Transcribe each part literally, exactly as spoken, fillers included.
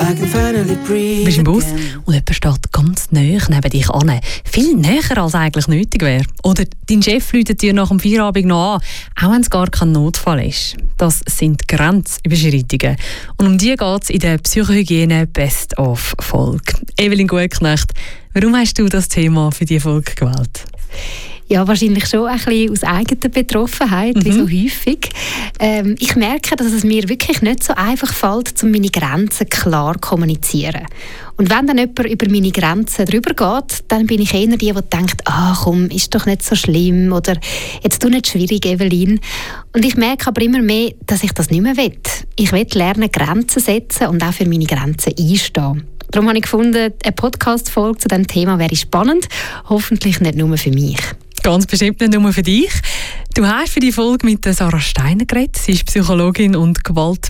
I can finally breathe. Du bist im Bus und jemand steht ganz nahe neben dich an. Viel näher als eigentlich nötig wäre. Oder dein Chef läutet dir nach dem Feierabend noch an, auch wenn es gar kein Notfall ist. Das sind Grenzüberschreitungen. Und um die geht es in der Psychohygiene Best-of-Folge. Evelyn Gutknecht, warum hast du das Thema für diese Folge gewählt? Ja, wahrscheinlich schon ein bisschen aus eigener Betroffenheit, mhm. wie so häufig. Ähm, ich merke, dass es mir wirklich nicht so einfach fällt, um meine Grenzen klar zu kommunizieren. Und wenn dann jemand über meine Grenzen drüber geht, dann bin ich eher die, die denkt, ah komm, ist doch nicht so schlimm oder jetzt tu nicht schwierig, Evelyn. Und ich merke aber immer mehr, dass ich das nicht mehr will. Ich will lernen, Grenzen setzen und auch für meine Grenzen einstehen. Darum habe ich gefunden, eine Podcast-Folge zu diesem Thema wäre spannend, hoffentlich nicht nur für mich. Ganz bestimmt nicht nur für dich. Du hast für die Folge mit Sarah Steiner geredet. Sie ist Psychologin und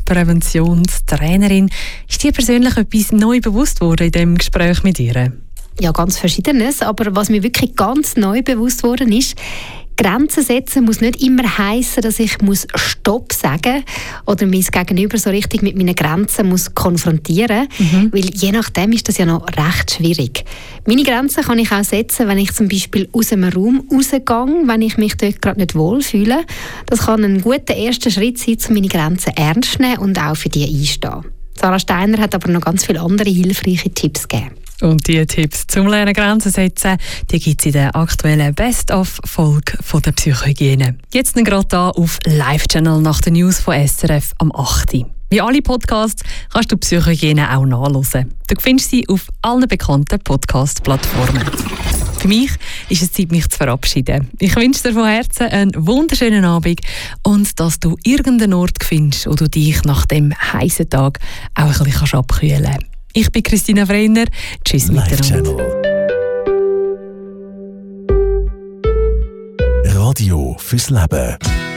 Gewaltpräventionstrainerin. Ist dir persönlich etwas neu bewusst worden in diesem Gespräch mit ihr? Ja, ganz Verschiedenes. Aber was mir wirklich ganz neu bewusst worden ist, Grenzen setzen muss nicht immer heissen, dass ich muss Stopp sagen oder mein Gegenüber so richtig mit meinen Grenzen muss konfrontieren, mhm. weil je nachdem ist das ja noch recht schwierig. Meine Grenzen kann ich auch setzen, wenn ich zum Beispiel aus einem Raum rausgehe, wenn ich mich dort gerade nicht wohlfühle. Das kann ein guter erster Schritt sein, um meine Grenzen ernst zu nehmen und auch für die einstehen. Sarah Steiner hat aber noch ganz viele andere hilfreiche Tipps gegeben. Und diese Tipps zum Lernen Grenzen setzen, die gibt es in der aktuellen Best-of-Folge der Psychohygiene. Jetzt gerade hier auf Live-Channel nach den News von S R F am acht Uhr. Wie alle Podcasts kannst du Psychohygiene auch nachhören. Du findest sie auf allen bekannten Podcast-Plattformen. Für mich ist es Zeit, mich zu verabschieden. Ich wünsche dir von Herzen einen wunderschönen Abend und dass du irgendeinen Ort findest, wo du dich nach dem heißen Tag auch ein bisschen abkühlen kannst. Ich bin Christina Freiner. Tschüss miteinander. Radio fürs Leben.